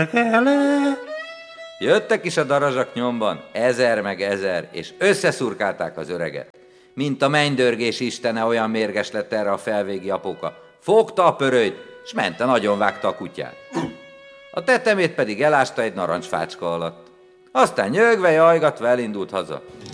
Jöttek is a darazsak nyomban, 1000 meg 1000, és összeszurkálták az öreget. Mint a mennydörgés istene, olyan mérges lett erre a felvégi apóka. Fogta a pörölyt, s mente nagyon vágta a kutyát. A tetemét pedig elásta egy narancsfácska alatt. Aztán nyögve, jajgatva elindult haza.